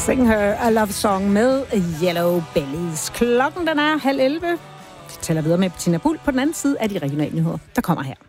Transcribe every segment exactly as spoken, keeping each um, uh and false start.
String Her a Love Song med Yellow Bellies. Klokken den er halv elleve. Vi tæller videre med Bettina Bull på den anden side af de regionale nyheder, der kommer her.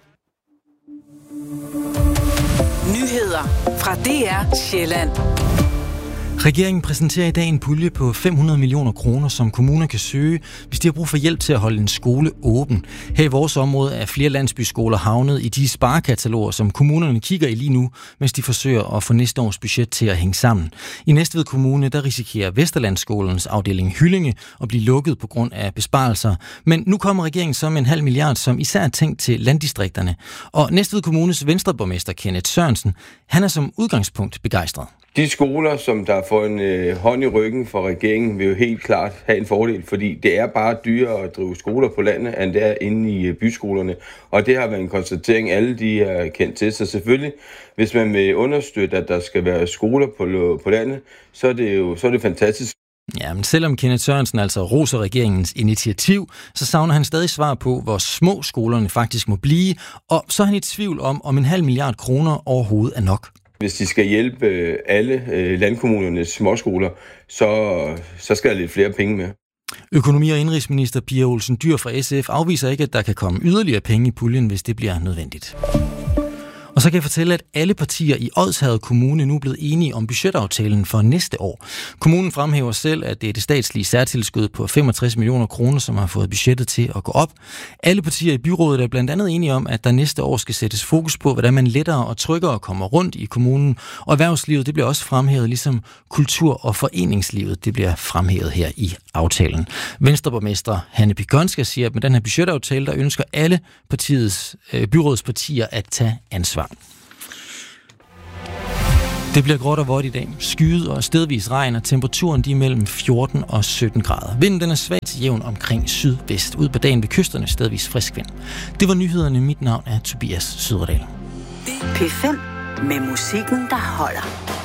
Nyheder fra D R Sjælland. Regeringen præsenterer i dag en pulje på fem hundrede millioner kroner, som kommuner kan søge, hvis de har brug for hjælp til at holde en skole åben. Her i vores område er flere landsbyskoler havnet i de sparekataloger, som kommunerne kigger i lige nu, mens de forsøger at få næste års budget til at hænge sammen. I Næstved Kommune, der risikerer Vesterlandsskolens afdeling Hyllinge at blive lukket på grund af besparelser. Men nu kommer regeringen så med en halv milliard, som især er tænkt til landdistrikterne. Og Næstved Kommunes venstreborgmester Kenneth Sørensen, han er som udgangspunkt begejstret. De skoler, som der får en øh, hånd i ryggen for regeringen, vil jo helt klart have en fordel, fordi det er bare dyrere at drive skoler på landet, end det er inde i øh, byskolerne. Og det har været en konstatering, alle de er kendt til. Så selvfølgelig, hvis man vil understøtte, at der skal være skoler på, på landet, så er det jo så er det fantastisk. Ja, men selvom Kenneth Sørensen altså roser regeringens initiativ, så savner han stadig svar på, hvor små skolerne faktisk må blive, og så er han i tvivl om, om en halv milliard kroner overhovedet er nok. Hvis de skal hjælpe alle landkommunernes småskoler, så, så skal der lidt flere penge med. Økonomi- og indrigsminister Pia Olsen Dyhr fra S F afviser ikke, at der kan komme yderligere penge i puljen, hvis det bliver nødvendigt. Og så kan jeg fortælle, at alle partier i Odsherred Kommune nu er blevet enige om budgetaftalen for næste år. Kommunen fremhæver selv, at det er det statslige særtilskud på femogtres millioner kroner, som har fået budgettet til at gå op. Alle partier i byrådet er blandt andet enige om, at der næste år skal sættes fokus på, hvordan man lettere og tryggere kommer rundt i kommunen. Og erhvervslivet, det bliver også fremhævet, ligesom kultur- og foreningslivet, det bliver fremhævet her i aftalen. Venstreborgmester Hanne Pigonska siger, at med den her budgetaftale, der ønsker alle partiets, øh, byrådspartier at tage ansvar. Det bliver gråt og vådt i dag. Skyet og stedvis regn, og temperaturen de er mellem fjorten og sytten grader. Vinden den er svag til jævn omkring sydvest. Ud på dagen ved kysterne stedvis frisk vind. Det var nyhederne. Mit navn er Tobias Søderdal. P fem med musikken, der holder.